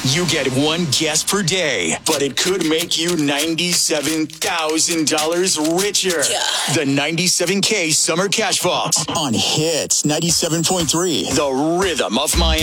You get one guess per day, but it could make you $97,000 richer. Yeah. The 97K Summer Cash Box on Hits 97.3, the rhythm of Miami.